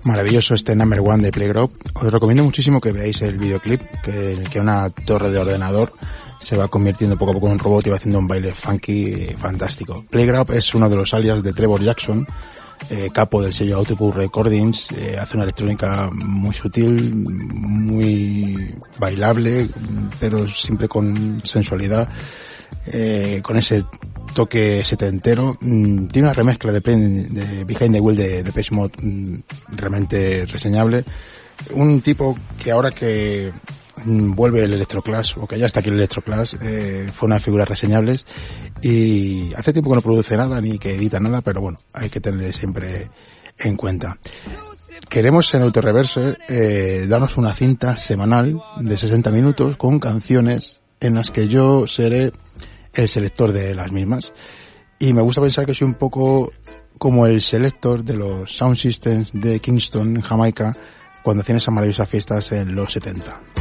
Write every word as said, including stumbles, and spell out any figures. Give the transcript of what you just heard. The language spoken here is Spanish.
Maravilloso este Number One de Playground. Os recomiendo muchísimo que veáis el videoclip, que, que una torre de ordenador se va convirtiendo poco a poco en un robot y va haciendo un baile funky fantástico. Playground es uno de los alias de Trevor Jackson, eh, capo del sello Autopus Recordings. Eh, hace una electrónica muy sutil, muy bailable, pero siempre con sensualidad. Eh, con ese toque setentero. Mm, tiene una remezcla de, de Behind the Wheel de Depeche Mode mm, realmente reseñable. Un tipo que ahora que mm, vuelve el Electroclash, o que ya está aquí el Electroclash, eh, fue una figura reseñable, y hace tiempo que no produce nada ni que edita nada, pero bueno, hay que tenerle siempre en cuenta. Queremos en Autoreverse eh, darnos una cinta semanal de sesenta minutos con canciones en las que yo seré el selector de las mismas, y me gusta pensar que soy un poco como el selector de los Sound Systems de Kingston, en Jamaica, cuando hacían esas maravillosas fiestas en los setenta.